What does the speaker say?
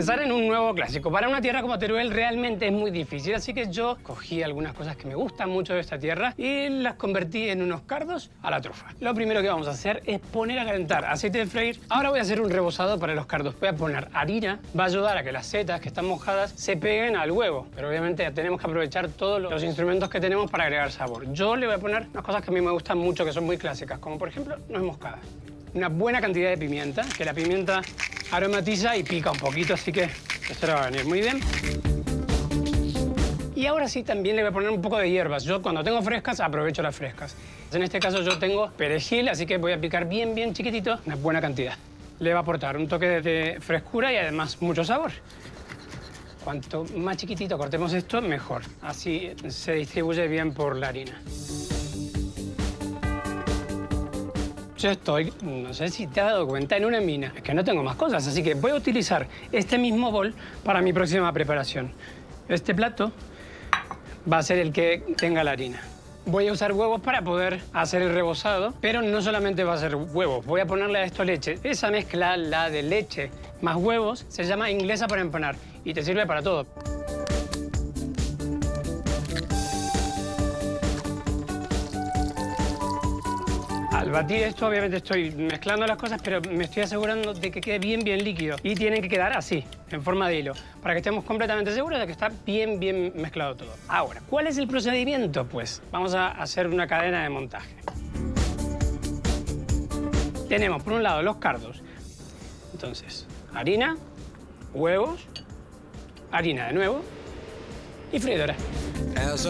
pensar en un nuevo clásico. Para una tierra como Teruel realmente es muy difícil, así que yo cogí algunas cosas que me gustan mucho de esta tierra y las convertí en unos cardos a la trufa. Lo primero que vamos a hacer es poner a calentar aceite de freír. Ahora voy a hacer un rebozado para los cardos. Voy a poner harina, va a ayudar a que las setas que están mojadas se peguen al huevo, pero obviamente tenemos que aprovechar todos los instrumentos que tenemos para agregar sabor. Yo le voy a poner unas cosas que a mí me gustan mucho, que son muy clásicas, como por ejemplo nuez moscada. Una buena cantidad de pimienta, que la pimienta aromatiza y pica un poquito, así que esto le va a venir muy bien. Y ahora sí también le voy a poner un poco de hierbas. Yo cuando tengo frescas aprovecho las frescas. En este caso yo tengo perejil, así que voy a picar bien chiquitito, una buena cantidad. Le va a aportar un toque de frescura y además mucho sabor. Cuanto más chiquitito cortemos esto, mejor. Así se distribuye bien por la harina. Yo estoy, no sé si te has dado cuenta, en una mina. Es que no tengo más cosas, así que voy a utilizar este mismo bol para mi próxima preparación. Este plato va a ser el que tenga la harina. Voy a usar huevos para poder hacer el rebozado, pero no solamente va a ser huevos. Voy a ponerle a esto leche. Esa mezcla, la de leche más huevos, se llama inglesa para empanar y te sirve para todo. Al batir esto, obviamente estoy mezclando las cosas, pero me estoy asegurando de que quede bien líquido. Y tienen que quedar así, en forma de hilo, para que estemos completamente seguros de que está bien mezclado todo. Ahora, ¿cuál es el procedimiento? Pues vamos a hacer una cadena de montaje. Tenemos, por un lado, los cardos. Entonces, harina, huevos, harina de nuevo y freidora.